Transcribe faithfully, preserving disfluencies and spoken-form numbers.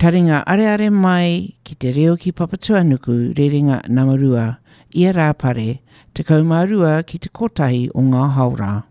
taringa are are mai ki te reo ki Papatuanuku rerenga Namarua, ia rā pare, te kaumarua ki te kotahi o ngā haura.